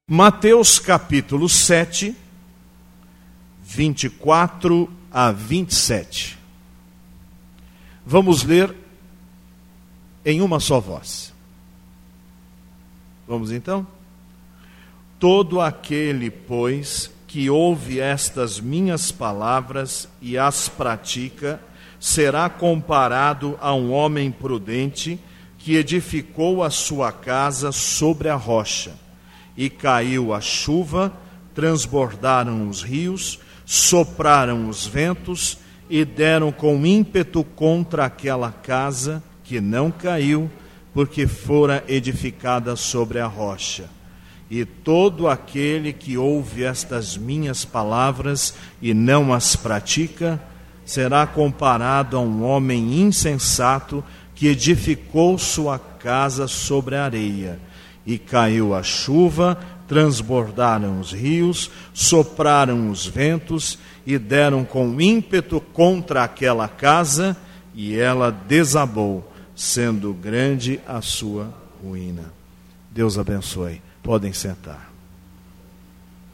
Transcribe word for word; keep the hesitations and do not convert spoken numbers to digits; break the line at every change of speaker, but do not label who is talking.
Mateus capítulo sete, vinte e quatro a vinte e sete. Vamos ler em uma só voz. Vamos então? Todo aquele, pois, que ouve estas minhas palavras e as pratica, será comparado a um homem prudente que edificou a sua casa sobre a rocha. E caiu a chuva, transbordaram os rios, sopraram os ventos e deram com ímpeto contra aquela casa, que não caiu, porque fora edificada sobre a rocha. E todo aquele que ouve estas minhas palavras e não as pratica, será comparado a um homem insensato que edificou sua casa sobre a areia. E caiu a chuva, transbordaram os rios, sopraram os ventos e deram com ímpeto contra aquela casa, e ela desabou, sendo grande a sua ruína. Deus abençoe. Podem sentar.